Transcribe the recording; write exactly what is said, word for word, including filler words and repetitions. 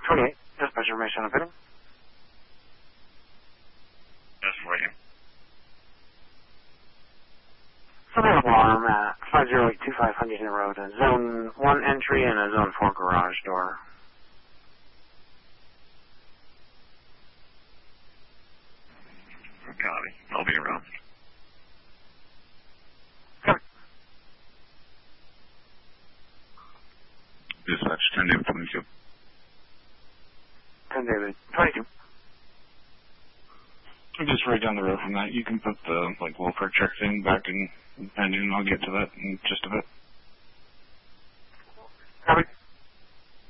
twenty-eight, dispatch information on Phantom. Yes, waiting. Something alarm at five zero eight two five Huntington Road, a zone one entry and a zone four garage door. Copy. I'll be around. Copy. Dispatch, ten David twenty-two. ten David twenty-two. I'm just right down the road from that. You can put the, like, welfare check thing back in, and I'll get to that in just a bit. Copy.